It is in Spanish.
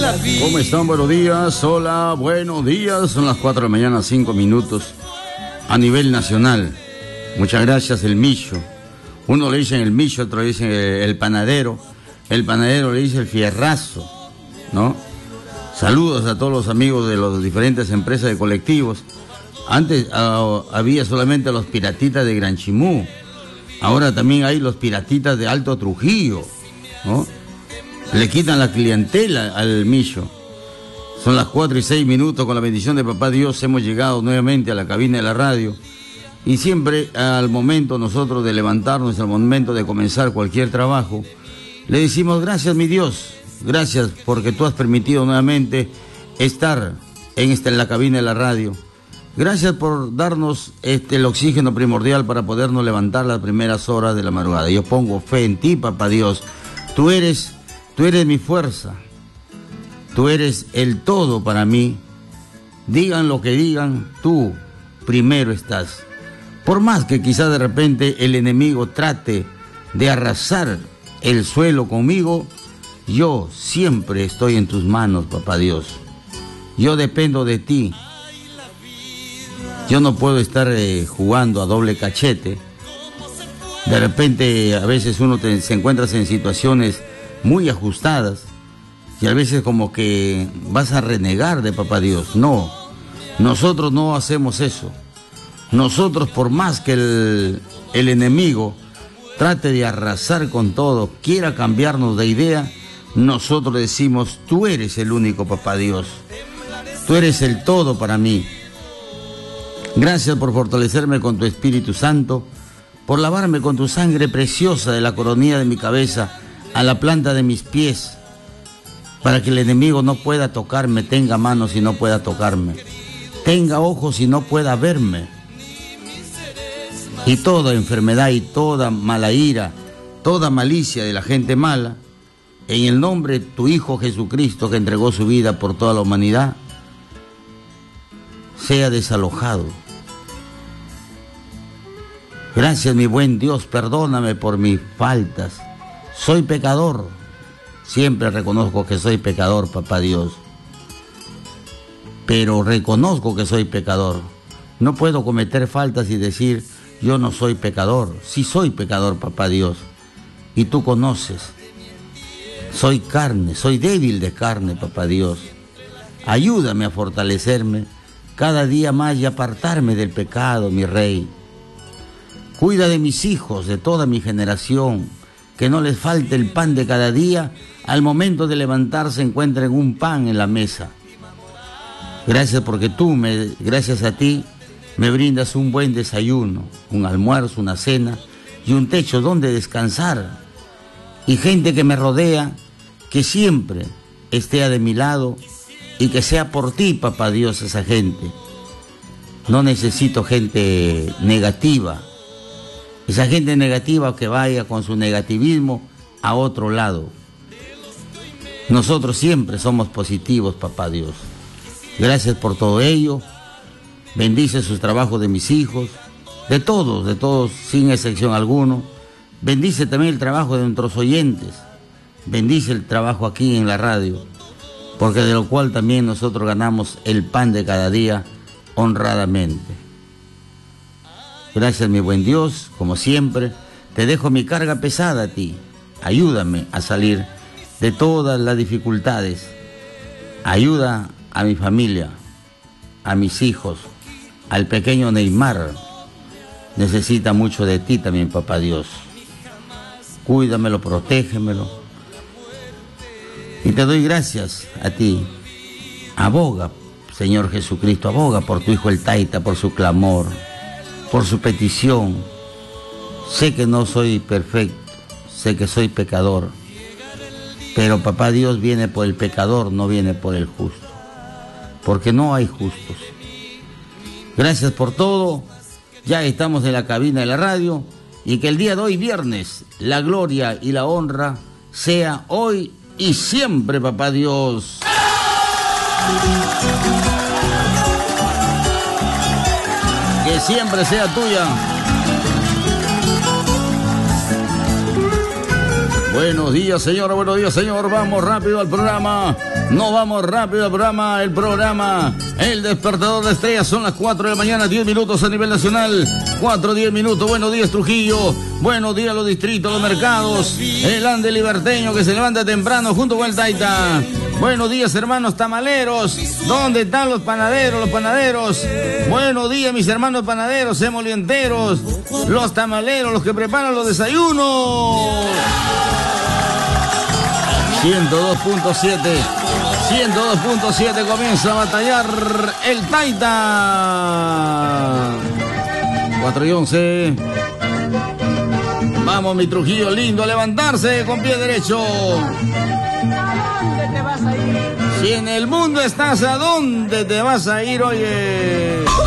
¿Cómo están? Buenos días. Hola, buenos días. Son las 4 de la mañana, 5 minutos. A nivel nacional. Muchas gracias, el Micho. Uno le dice el Micho, otro le dice el panadero. El panadero le dice el fierrazo, ¿no? Saludos a todos los amigos de las diferentes empresas de colectivos. Antes había solamente los piratitas de Gran Chimú. Ahora también hay los piratitas de Alto Trujillo, ¿no? Le quitan la clientela al Micho. Son las 4 y 6 minutos. Con la bendición de Papá Dios hemos llegado nuevamente a la cabina de la radio. Y siempre al momento nosotros de levantarnos, al momento de comenzar cualquier trabajo, le decimos gracias, mi Dios. Gracias porque tú has permitido nuevamente estar en la cabina de la radio. Gracias por darnos el oxígeno primordial para podernos levantar las primeras horas de la madrugada. Yo pongo fe en ti, Papá Dios. Tú eres mi fuerza. Tú eres el todo para mí. Digan lo que digan, tú primero estás. Por más que quizás de repente el enemigo trate de arrasar el suelo conmigo, yo siempre estoy en tus manos, Papá Dios. Yo dependo de ti. Yo no puedo estar jugando a doble cachete. De repente a veces uno se encuentra en situaciones muy ajustadas y a veces como que vas a renegar de Papá Dios. No, nosotros no hacemos eso. Nosotros, por más que el enemigo trate de arrasar con todo, quiera cambiarnos de idea, nosotros decimos, tú eres el único, Papá Dios. Tú eres el todo para mí. Gracias por fortalecerme con tu Espíritu Santo, por lavarme con tu sangre preciosa de la coronilla de mi cabeza a la planta de mis pies, para que el enemigo no pueda tocarme, tenga manos y no pueda tocarme, tenga ojos y no pueda verme. Y toda enfermedad y toda mala ira, toda malicia de la gente mala, en el nombre de tu Hijo Jesucristo, que entregó su vida por toda la humanidad, sea desalojado. Gracias, mi buen Dios, perdóname por mis faltas. Soy pecador. Siempre reconozco que soy pecador, Papá Dios. Pero reconozco que soy pecador. No puedo cometer faltas y decir, yo no soy pecador. Sí soy pecador, Papá Dios. Y tú conoces. Soy carne, soy débil de carne, Papá Dios. Ayúdame a fortalecerme cada día más y apartarme del pecado, mi Rey. Cuida de mis hijos, de toda mi generación, que no les falte el pan de cada día. Al momento de levantarse encuentren un pan en la mesa. Gracias porque gracias a ti, me brindas un buen desayuno, un almuerzo, una cena y un techo donde descansar. Y gente que me rodea, que siempre esté de mi lado y que sea por ti, Papá Dios, esa gente. No necesito gente negativa. Esa gente negativa que vaya con su negativismo a otro lado. Nosotros siempre somos positivos, Papá Dios. Gracias por todo ello. Bendice sus trabajos de mis hijos, de todos, sin excepción alguno. Bendice también el trabajo de nuestros oyentes. Bendice el trabajo aquí en la radio, porque de lo cual también nosotros ganamos el pan de cada día honradamente. Gracias, mi buen Dios, como siempre, te dejo mi carga pesada a ti. Ayúdame a salir de todas las dificultades. Ayuda a mi familia, a mis hijos, al pequeño Neymar. Necesita mucho de ti también, Papá Dios. Cuídamelo, protégemelo. Y te doy gracias a ti. Aboga, Señor Jesucristo, aboga por tu Hijo el Taita, por su clamor, por su petición. Sé que no soy perfecto, sé que soy pecador, pero Papá Dios viene por el pecador, no viene por el justo, porque no hay justos. Gracias por todo. Ya estamos en la cabina de la radio y que el día de hoy, viernes, la gloria y la honra sea hoy y siempre, Papá Dios. Que siempre sea tuya. Buenos días, señor. Buenos días, señor. Vamos rápido al programa. No vamos rápido al programa. El programa El Despertador de Estrellas. Son las 4 de la mañana, 10 minutos a nivel nacional. 10 minutos. Buenos días, Trujillo. Buenos días, los distritos, los mercados. El Ande Liberteño que se levanta temprano junto con el Taita. Buenos días, hermanos tamaleros. ¿Dónde están los panaderos? Los panaderos. Buenos días, mis hermanos panaderos, emolienteros, los tamaleros, los que preparan los desayunos. 102.7 comienza a batallar el Taita. 4:11. Vamos, mi Trujillo lindo, a levantarse con pie derecho. Si en el mundo estás, ¿a dónde te vas a ir, oye?